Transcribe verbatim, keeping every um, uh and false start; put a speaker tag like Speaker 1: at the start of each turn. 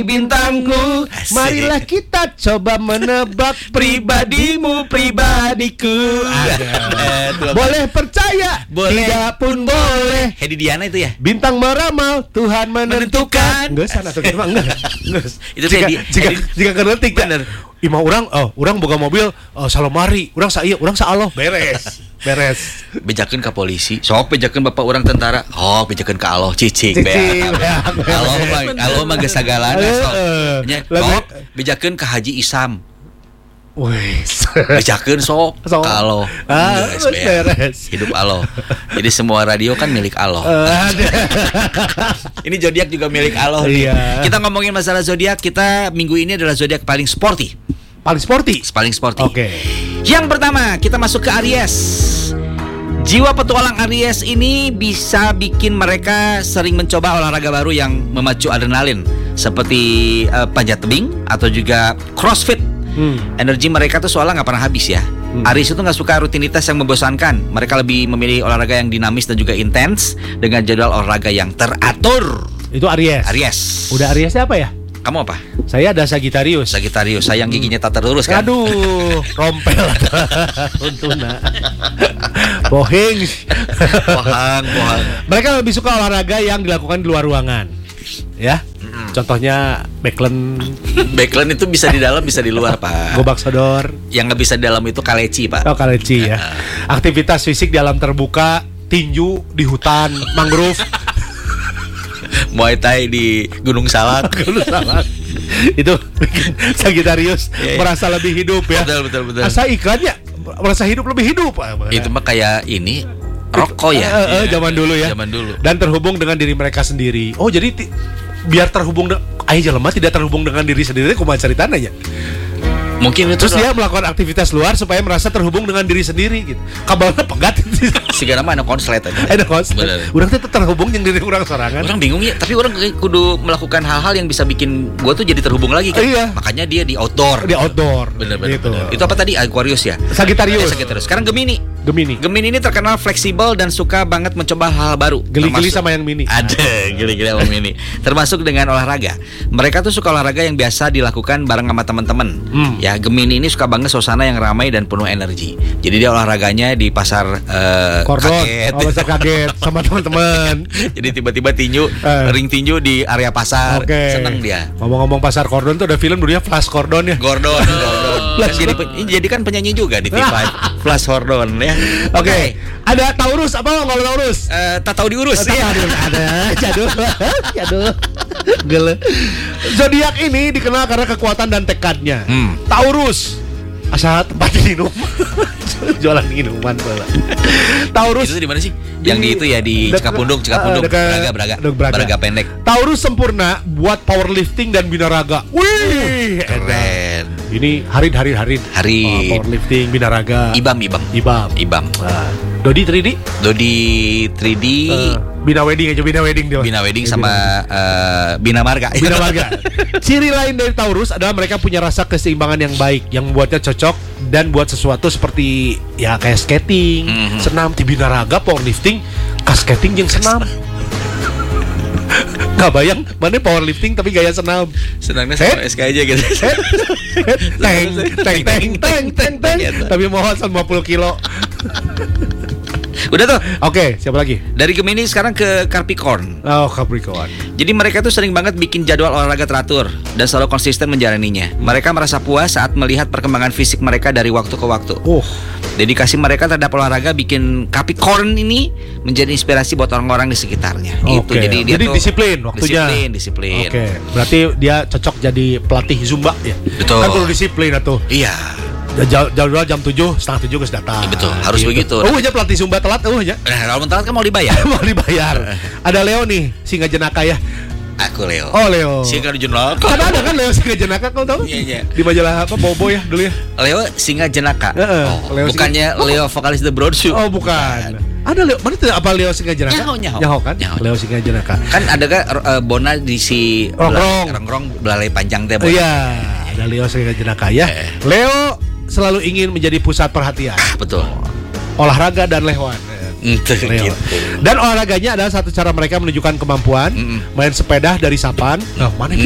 Speaker 1: bintangku, marilah kita coba menebak pribadimu, pribadiku. Ada. Boleh percaya, boleh. Tidak pun boleh.
Speaker 2: Hedi Diana itu ya?
Speaker 1: Bintang meramal, Tuhan menentukan.
Speaker 2: Enggak
Speaker 1: sana tuh gimana enggak.
Speaker 2: Itu Hedi.
Speaker 1: Jika jika keretik bener. Ima orang, oh, orang boga mobil, oh, salomari, orang sa ieu, orang sa Allah, beres. Beres.
Speaker 2: Bejakeun ka polisi. Sok bejakeun bapak orang tentara. Oh, bejakeun ka Allah cicing
Speaker 1: bea.
Speaker 2: Allah mah Allah mah geus sagalana sok. Nya, sok bejakeun ka Haji Isam.
Speaker 1: Wes.
Speaker 2: Bejakeun sok ka Allah.
Speaker 1: Ah, beres.
Speaker 2: Hidup Allah. Jadi semua radio kan milik Allah. Ini zodiak juga milik Allah.
Speaker 1: Iya.
Speaker 2: Kita ngomongin masalah zodiak, kita minggu ini adalah zodiak paling sporty.
Speaker 1: Paling sporty.
Speaker 2: Paling sporty.
Speaker 1: Oke. Okay.
Speaker 2: Yang pertama, kita masuk ke Aries. Jiwa petualang Aries ini bisa bikin mereka sering mencoba olahraga baru yang memacu adrenalin, seperti uh, panjat tebing atau juga crossfit. Hmm. Energi mereka tuh soalnya nggak pernah habis ya. Hmm. Aries itu nggak suka rutinitas yang membosankan. Mereka lebih memilih olahraga yang dinamis dan juga intens dengan jadwal olahraga yang teratur.
Speaker 1: Itu Aries.
Speaker 2: Aries.
Speaker 1: Udah Aries apa ya?
Speaker 2: Kamu apa?
Speaker 1: Saya ada Sagittarius.
Speaker 2: Sagittarius, sayang giginya tak terurus kan?
Speaker 1: Aduh, rompel. Untuna. Boheng.
Speaker 2: Bohang, bohang.
Speaker 1: Mereka lebih suka olahraga yang dilakukan di luar ruangan. Ya. Mm-hmm. Contohnya backland.
Speaker 2: Backland itu bisa di dalam, bisa di luar, Pak.
Speaker 1: Gobak sodor.
Speaker 2: Yang nggak bisa di dalam itu kaleci, Pak.
Speaker 1: Oh, kaleci ya. Aktivitas fisik di alam terbuka, tinju di hutan mangrove.
Speaker 2: Muay Thai di Gunung Salak.
Speaker 1: Gunung Salak. Itu bikin Sagittarius yeah, yeah. merasa lebih hidup ya.
Speaker 2: Betul betul betul.
Speaker 1: Asa iklannya merasa hidup lebih hidup.
Speaker 2: Itu mah kayak ini rokok ya.
Speaker 1: Uh, uh, uh, zaman dulu ya.
Speaker 2: Zaman dulu.
Speaker 1: Dan terhubung dengan diri mereka sendiri. Oh, jadi ti- biar terhubung de- ayo jelema tidak terhubung dengan diri sendiri kumaha caritana ya.
Speaker 2: Mungkin itu
Speaker 1: terus dia melakukan aktivitas luar supaya merasa terhubung dengan diri sendiri gitu. Kabalnya pegat.
Speaker 2: Sigana mah ada konslet aja.
Speaker 1: Ada konslet. Urang teh terhubung jeung diri urang sorangan.
Speaker 2: Orang bingung ya, tapi orang kudu melakukan hal-hal yang bisa bikin gua tuh jadi terhubung lagi kan.
Speaker 1: Iya.
Speaker 2: Makanya dia di outdoor.
Speaker 1: Di outdoor.
Speaker 2: Bener-bener. Gitu. Itu apa tadi? Aquarius ya?
Speaker 1: Sagittarius.
Speaker 2: Eh, Sagittarius. Sekarang Gemini.
Speaker 1: Gemini.
Speaker 2: Gemini ini terkenal fleksibel dan suka banget mencoba hal baru.
Speaker 1: Geli-geli sama yang mini.
Speaker 2: Ada, geli-geli sama mini. Termasuk dengan olahraga. Mereka tuh suka olahraga yang biasa dilakukan bareng sama teman-teman. Hmm. Ya, Gemini ini suka banget suasana yang ramai dan penuh energi. Jadi dia olahraganya di pasar uh,
Speaker 1: Kordon.
Speaker 2: Kaget.
Speaker 1: Oh, pasar kaget sama teman-teman.
Speaker 2: Jadi tiba-tiba tinju, uh. ring tinju di area pasar.
Speaker 1: Okay.
Speaker 2: Seneng dia.
Speaker 1: Ngomong-ngomong pasar Kordon tuh ada film dulunya Flash Gordon ya.
Speaker 2: Gordon, Gordon. Kan jadi, jadi kan penyanyi juga di T V. Flash Gordon ya.
Speaker 1: Oke. Okay. Ada Taurus apa kalau Taurus?
Speaker 2: Uh, tak tahu diurus.
Speaker 1: Oh, ya. Ada. Jadul. Jadul. Gele. Zodiak ini dikenal karena kekuatan dan tekadnya. Hmm. Taurus. Asal tempat minum. Jualan minuman bola. Taurus
Speaker 2: itu di mana sih? Yang di itu ya di Cikapundung, Cikapundung, uh, Braga, Braga, Braga, Braga pendek.
Speaker 1: Taurus sempurna buat powerlifting dan binaraga. Wih,
Speaker 2: keren.
Speaker 1: Ini Harid, Harid, Harid.
Speaker 2: Harid.
Speaker 1: Oh, powerlifting, binaraga.
Speaker 2: Ibam, Ibam.
Speaker 1: Ibam.
Speaker 2: Ibam.
Speaker 1: Uh, Dodi tiga D?
Speaker 2: Dodi tiga D. Uh,
Speaker 1: Bina Wedding aja, Bina Wedding dia.
Speaker 2: Bina Wedding sama uh, Bina Marga.
Speaker 1: Bina Marga. Ciri lain dari Taurus adalah mereka punya rasa keseimbangan yang baik, yang membuatnya cocok dan buat sesuatu seperti ya kayak skating, mm-hmm. senam, di binaraga, powerlifting, kas skating jeung senam. Gak bayang mana powerlifting tapi gaya senam.
Speaker 2: Senangnya sama S K aja gitu.
Speaker 1: Teng, teng, teng, teng, teng, teng. Tapi mohon lima puluh kilo.
Speaker 2: Udah tuh.
Speaker 1: Oke, siapa lagi?
Speaker 2: Dari Gemini sekarang ke Capricorn.
Speaker 1: Oh, Capricorn.
Speaker 2: Jadi mereka tuh sering banget bikin jadwal olahraga teratur dan selalu konsisten menjalaninya. Mereka merasa puas saat melihat perkembangan fisik mereka dari waktu ke waktu.
Speaker 1: Oh.
Speaker 2: Dedikasi mereka terhadap olahraga bikin Capricorn ini menjadi inspirasi buat orang-orang di sekitarnya.
Speaker 1: Okay.
Speaker 2: Itu jadi dia
Speaker 1: jadi
Speaker 2: tuh
Speaker 1: disiplin waktunya.
Speaker 2: Disiplin, disiplin.
Speaker 1: Oke. Okay. Berarti dia cocok jadi pelatih Zumba ya.
Speaker 2: Betul.
Speaker 1: Kan perlu disiplin atuh.
Speaker 2: Iya.
Speaker 1: Jadwal jam tujuh, setengah tujuh harus datang.
Speaker 2: Ya, betul, harus gitu. Begitu.
Speaker 1: Oh, aja pelatih Zumba telat, oh aja.
Speaker 2: Nah, kalau telat kan mau dibayar.
Speaker 1: Mau dibayar. Ada Leo nih, singa jenaka ya.
Speaker 2: Aku Leo.
Speaker 1: Oh, Leo.
Speaker 2: Singa jenaka.
Speaker 1: Kan ada kan Leo singa jenaka, kau tahu?
Speaker 2: Iya, iya.
Speaker 1: Di majalah apa Bobo ya dulu ya.
Speaker 2: Leo singa jenaka.
Speaker 1: Uh,
Speaker 2: oh,
Speaker 1: Leo
Speaker 2: bukannya
Speaker 1: singa...
Speaker 2: Leo vokalis The Broad Shoe.
Speaker 1: Oh, bukan. Ada Leo, mana tuh apa Leo singa jenaka?
Speaker 2: Nyaho, nyaho.
Speaker 1: Nyaho kan?
Speaker 2: Nyaho.
Speaker 1: Leo singa jenaka.
Speaker 2: Kan ada kan uh, Bona di si
Speaker 1: Rongrong.
Speaker 2: Rongrong belalai panjang teh.
Speaker 1: Iya, ada Leo singa jenaka ya. Eh. Leo selalu ingin menjadi pusat perhatian.
Speaker 2: Ah, betul.
Speaker 1: Olahraga dan lehoan.
Speaker 2: Gitu.
Speaker 1: Dan olahraganya adalah satu cara mereka menunjukkan kemampuan. Mm-mm. Main sepeda dari Sapan. Nah, mana